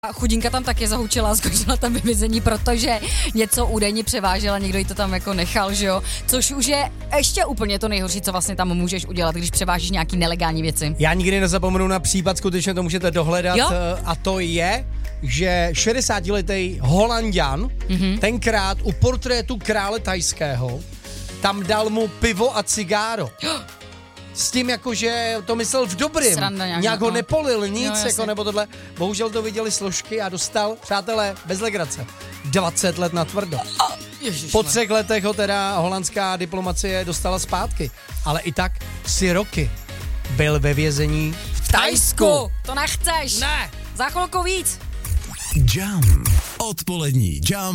A chudinka tam taky zahučila a skončila tam ve vězení, protože něco údajně převážela, někdo jí to tam jako nechal, že jo? Což už je ještě úplně to nejhorší, co vlastně tam můžeš udělat, když převážíš nějaký nelegální věci. Já nikdy nezapomenu na případ, skutečně to můžete dohledat, jo? A to je, že 60letý Holanďan tenkrát u portrétu krále thajského tam dal mu pivo a cigáro. S tím jakože to myslel v dobrým, nějak ho nepolil, nic, jako nebo tohle. Bohužel to viděli složky a dostal, přátelé, bez legrace, 20 let na tvrdo. Po 3 letech ho teda holandská diplomacie dostala zpátky, ale i tak 3 roky byl ve vězení v Thajsku. To nechceš. Ne. Za chvilku víc. Jam. Odpolední Jam.